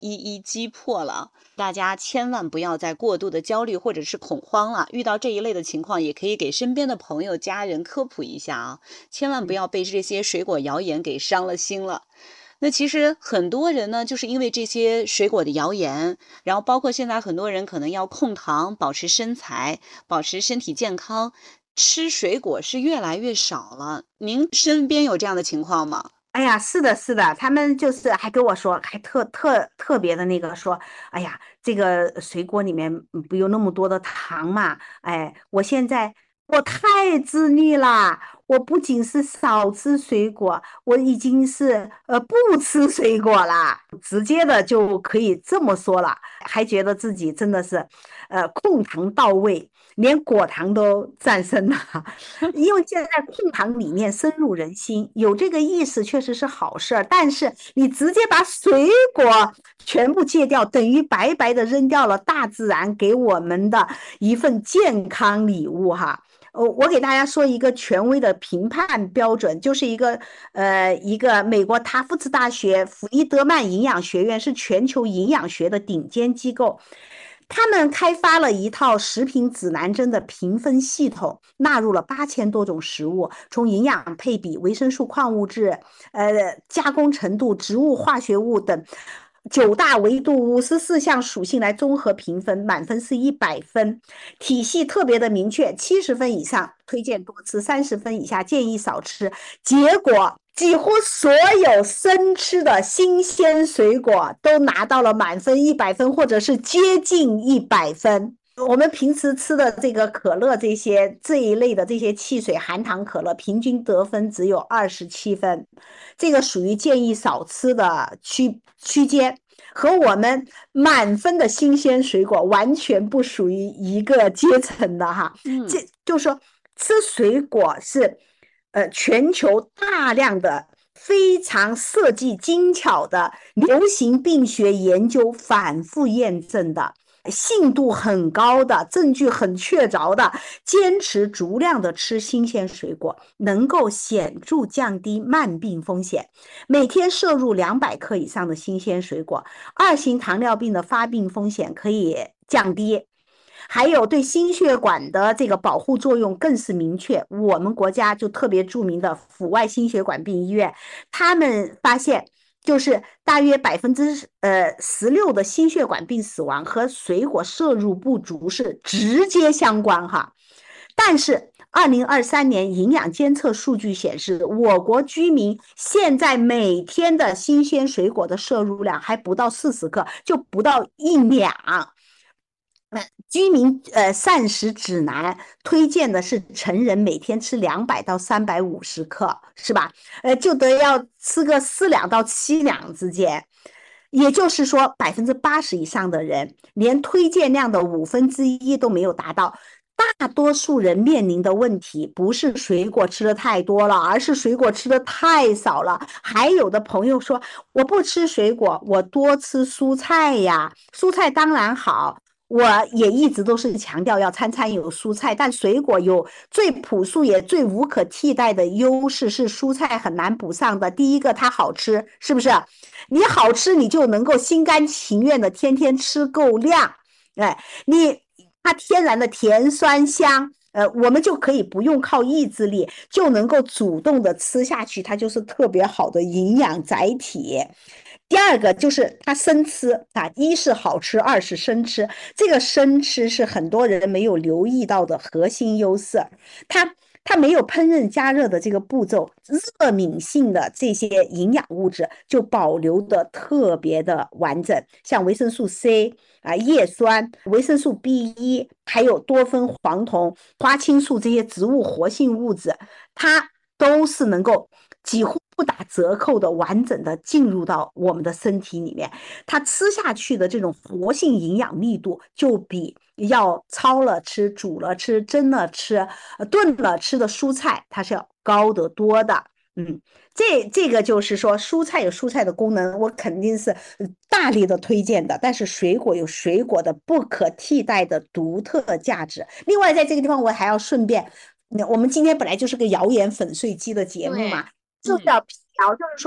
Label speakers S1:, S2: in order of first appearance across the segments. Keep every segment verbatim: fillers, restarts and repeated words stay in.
S1: 一一击破了。大家千万不要再过度的焦虑或者是恐慌了，遇到这一类的情况，也可以给身边的朋友、家人科普一下啊，千万不要被这些水果谣言给伤了心了。那其实很多人呢，就是因为这些水果的谣言，然后包括现在很多人可能要控糖、保持身材、保持身体健康，吃水果是越来越少了。您身边有这样的情况吗？
S2: 哎呀，是的，是的，他们就是还跟我说，还特特特别的那个说，哎呀，这个水果里面嗯不有那么多的糖嘛？哎，我现在我太自律啦，我不仅是少吃水果，我已经是呃不吃水果啦，直接的就可以这么说了，还觉得自己真的是呃控糖到位，连果糖都战胜了。因为现在控糖理念深入人心，有这个意识确实是好事儿。但是你直接把水果全部戒掉，等于白白的扔掉了大自然给我们的一份健康礼物哈。呃，我给大家说一个权威的评判标准，就是一个呃一个美国塔夫茨大学弗里德曼营养学院是全球营养学的顶尖机构，他们开发了一套食品指南针的评分系统，纳入了八千多种食物，从营养配比、维生素、矿物质、呃加工程度、植物化学物等九大维度五十四项属性来综合评分，满分是一百分，体系特别的明确，七十分以上推荐多吃，三十分以下建议少吃。结果几乎所有生吃的新鲜水果都拿到了满分一百分，或者是接近一百分。我们平时吃的这个可乐，这些这一类的这些汽水含糖可乐，平均得分只有二十七分，这个属于建议少吃的区区间，和我们满分的新鲜水果完全不属于一个阶层的哈。
S1: 嗯。
S2: 这就是说，吃水果是呃全球大量的非常设计精巧的流行病学研究反复验证的。信度很高的，证据很确凿的，坚持足量的吃新鲜水果，能够显著降低慢病风险。每天摄入两百克以上的新鲜水果，二型糖尿病的发病风险可以降低。还有对心血管的这个保护作用更是明确。我们国家就特别著名的阜外心血管病医院，他们发现就是大约百分之呃十六的心血管病死亡和水果摄入不足是直接相关哈。但是，二零二三年营养监测数据显示，我国居民现在每天的新鲜水果的摄入量还不到四十克，就不到一两。居民呃膳食指南推荐的是成人每天吃两百到三百五十克，是吧？呃，就得要吃个四两到七两之间。也就是说，百分之八十以上的人连推荐量的五分之一都没有达到。大多数人面临的问题不是水果吃的太多了，而是水果吃的太少了。还有的朋友说，我不吃水果，我多吃蔬菜呀，蔬菜当然好。我也一直都是强调要餐餐有蔬菜，但水果有最朴素也最无可替代的优势，是蔬菜很难补上的。第一个，它好吃，是不是？你好吃，你就能够心甘情愿的天天吃够量。哎，你它天然的甜酸香，呃，我们就可以不用靠意志力，就能够主动的吃下去，它就是特别好的营养载体。第二个就是它生吃啊，一是好吃，二是生吃。这个生吃是很多人没有留意到的核心优势。它它没有烹饪加热的这个步骤，热敏性的这些营养物质就保留的特别的完整，像维生素 C 啊、叶酸、维生素 B 一，还有多酚、黄酮、花青素这些植物活性物质，它都是能够几乎不打折扣的完整的进入到我们的身体里面，它吃下去的这种活性营养密度就比要焯了吃、煮了吃、蒸了吃、炖了吃的蔬菜它是要高得多的。嗯，这这个就是说，蔬菜有蔬菜的功能，我肯定是大力的推荐的。但是水果有水果的不可替代的独特价值。另外，在这个地方我还要顺便，我们今天本来就是个谣言粉碎机的节目
S1: 对。
S2: 嘛，就是
S1: 嗯。
S2: 要辟谣，就是说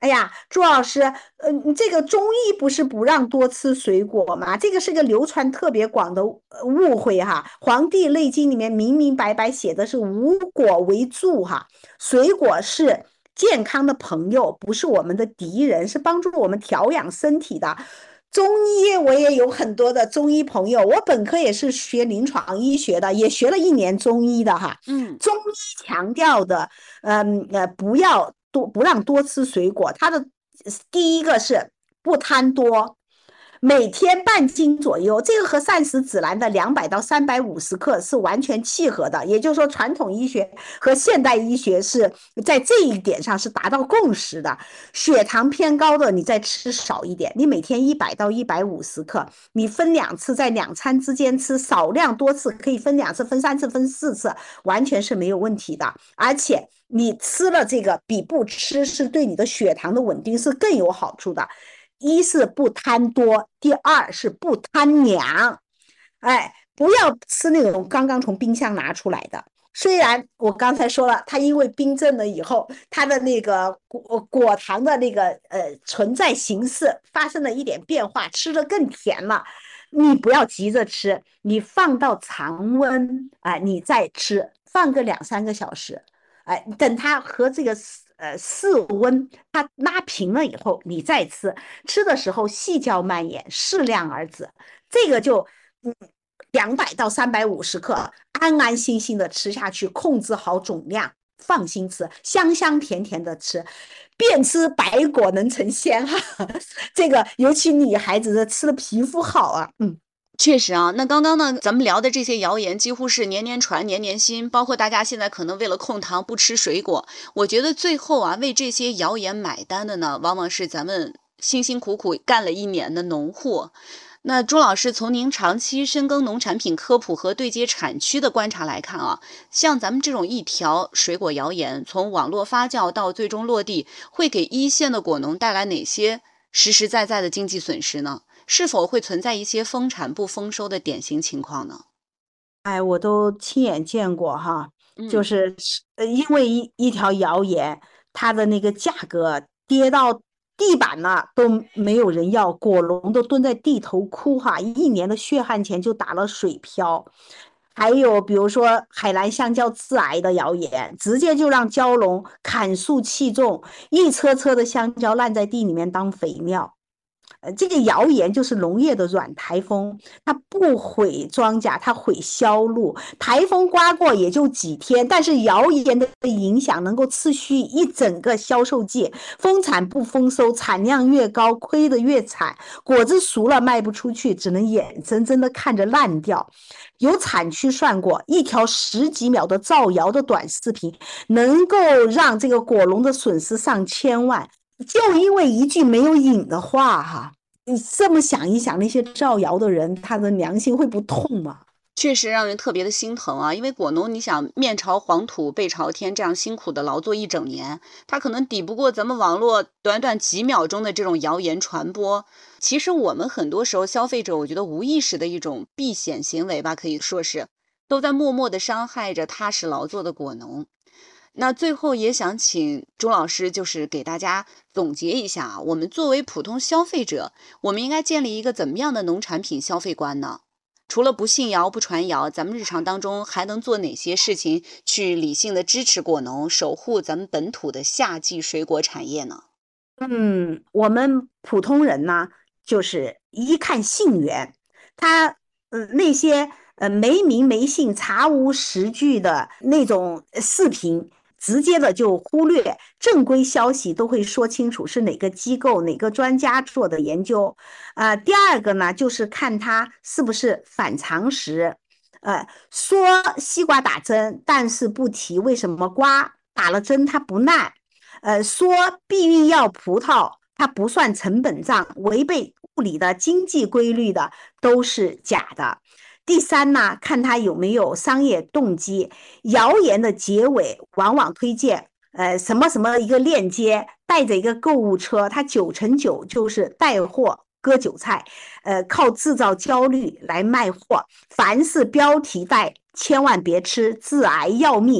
S2: 哎呀，朱老师，呃，你这个中医不是不让多吃水果吗？这个是个流传特别广的呃误会哈。《黄帝内经》里面明明白白写的是无果为助哈，水果是健康的朋友，不是我们的敌人，是帮助我们调养身体的。中医我也有很多的中医朋友，我本科也是学临床医学的，也学了一年中医的哈。
S1: 嗯，
S2: 中医强调的，嗯呃，不要多不让多吃水果，它的第一个是不贪多，每天半斤左右，这个和膳食指南的两百到三百五十克是完全契合的。也就是说，传统医学和现代医学是在这一点上是达到共识的。血糖偏高的，你再吃少一点，你每天一百到一百五十克，你分两次，在两餐之间吃，少量多次，可以分两次、分三次、分四次，完全是没有问题的。而且你吃了这个比不吃是对你的血糖的稳定是更有好处的。一是不贪多，第二是不贪凉。哎，不要吃那种刚刚从冰箱拿出来的。虽然我刚才说了，它因为冰镇了以后，它的那个果果糖的那个呃存在形式发生了一点变化，吃的更甜了。你不要急着吃，你放到常温，哎、呃，你再吃，放个两三个小时，哎、呃，等它和这个呃室温它拉平了以后，你再吃，吃的时候细嚼慢咽，适量而止。这个就嗯，两百到三百五十克，安安心心的吃下去，控制好总量，放心吃，香香甜甜的吃，便吃百果能成仙哈。这个尤其女孩子的吃的皮肤好啊，嗯。
S1: 确实啊，那刚刚呢，咱们聊的这些谣言几乎是年年传、年年新，包括大家现在可能为了控糖不吃水果。我觉得最后啊，为这些谣言买单的呢，往往是咱们辛辛苦苦干了一年的农户。那朱老师，从您长期深耕农产品科普和对接产区的观察来看啊，像咱们这种一条水果谣言，从网络发酵到最终落地，会给一线的果农带来哪些实实在在的经济损失呢？是否会存在一些丰产不丰收的典型情况呢？
S2: 哎，我都亲眼见过哈，就
S1: 嗯，
S2: 是呃，因为一一条谣言，它的那个价格跌到地板了，都没有人要，果农都蹲在地头哭哈，一年的血汗钱就打了水漂。还有比如说海南香蕉致癌的谣言，直接就让蕉农砍树弃种，一车车的香蕉烂在地里面当肥料。呃，这个谣言就是农业的软台风，它不毁庄稼，它毁销路。台风刮过也就几天，但是谣言的影响能够持续一整个销售季。丰产不丰收，产量越高，亏得越惨。果子熟了卖不出去，只能眼睁睁的看着烂掉。有产区算过，一条十几秒的造谣的短视频，能够让这个果农的损失上千万。就因为一句没有引的话哈，你这么想一想，那些造谣的人，他的良心会不痛吗？
S1: 确实让人特别的心疼啊，因为果农，你想面朝黄土背朝天这样辛苦的劳作一整年，他可能抵不过咱们网络短短几秒钟的这种谣言传播。其实我们很多时候消费者，我觉得无意识的一种避险行为吧，可以说是都在默默的伤害着踏实劳作的果农。那最后也想请朱老师，就是给大家总结一下啊，我们作为普通消费者，我们应该建立一个怎么样的农产品消费观呢？除了不信谣、不传谣，咱们日常当中还能做哪些事情去理性的支持果农，守护咱们本土的夏季水果产业呢？
S2: 嗯，我们普通人呢，就是一看信源，他呃那些呃没名没姓、查无实据的那种呃视频，直接的就忽略，正规消息都会说清楚是哪个机构、哪个专家做的研究。呃，第二个呢，就是看他是不是反常识。呃，说西瓜打针，但是不提为什么瓜打了针它不烂。呃，说避孕药葡萄它不算成本账，违背物理的经济规律的都是假的。第三呢，看它有没有商业动机。谣言的结尾往往推荐呃什么什么一个链接，带着一个购物车，它九成九就是带货割韭菜，呃，靠制造焦虑来卖货。凡是标题带，千万别吃，致癌要命。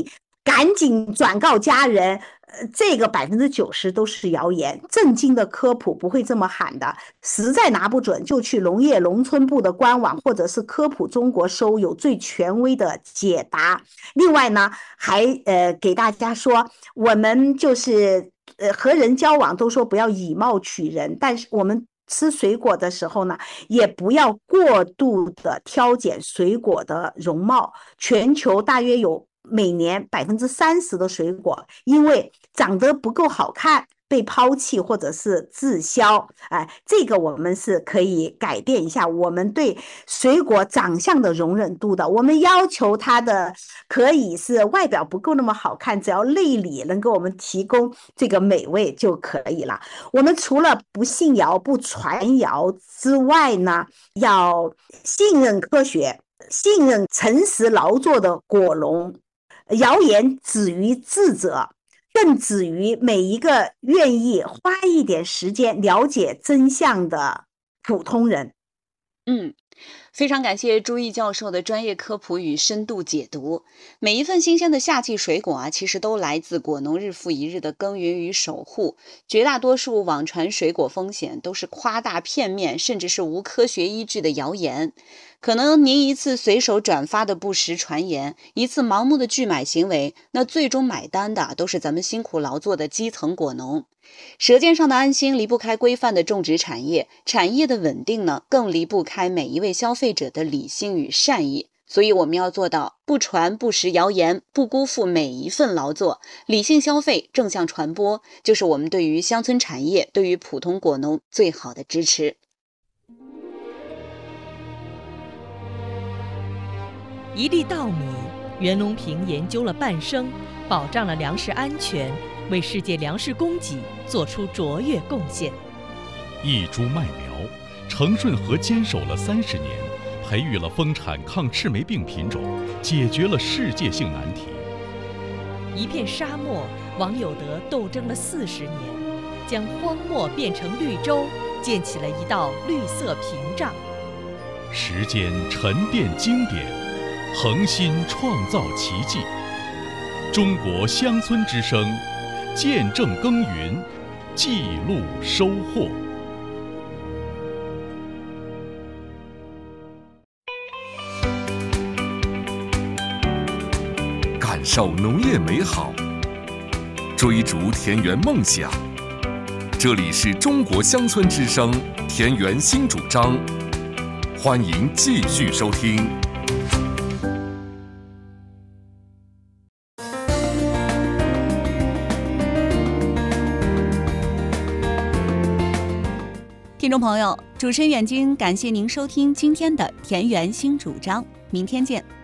S2: 赶紧转告家人。呃，这个百分之九十都是谣言，正经的科普不会这么喊的。实在拿不准，就去农业农村部的官网或者是科普中国搜，有最权威的解答。另外呢，还呃给大家说，我们就是呃和人交往都说不要以貌取人，但是我们吃水果的时候呢，也不要过度的挑拣水果的容貌。全球大约有每年百分之三十的水果因为长得不够好看被抛弃或者是滞销。哎，这个我们是可以改变一下我们对水果长相的容忍度的。我们要求它的可以是外表不够那么好看，只要内里能给我们提供这个美味就可以了。我们除了不信谣不传谣之外呢，要信任科学，信任诚实劳作的果农。谣言止于智者，更止于每一个愿意花一点时间了解真相的普通人。
S1: 嗯，非常感谢朱毅教授的专业科普与深度解读。每一份新鲜的夏季水果啊，其实都来自果农日复一日的耕耘与守护。绝大多数网传水果风险都是夸大片面，甚至是无科学依据的谣言。可能您一次随手转发的不实传言，一次盲目的拒买行为，那最终买单的都是咱们辛苦劳作的基层果农。舌尖上的安心离不开规范的种植产业，产业的稳定呢，更离不开每一位消费者的理性与善意。所以我们要做到不传不实谣言，不辜负每一份劳作，理性消费，正向传播，就是我们对于乡村产业，对于普通果农最好的支持。
S3: 一粒稻米，袁隆平研究了半生，保障了粮食安全，为世界粮食供给做出卓越贡献。
S4: 一株麦苗，程顺和坚守了三十年，培育了丰产抗赤霉病品种，解决了世界性难题。
S3: 一片沙漠，王有德斗争了四十年，将荒漠变成绿洲，建起了一道绿色屏障。
S4: 时间沉淀经典，恒心创造奇迹。中国乡村之声，见证耕耘，记录收获。
S5: 感受农业美好，追逐田园梦想。这里是中国乡村之声田园新主张，欢迎继续收听。
S1: 听众朋友，主持人远军感谢您收听今天的田园新主张，明天见。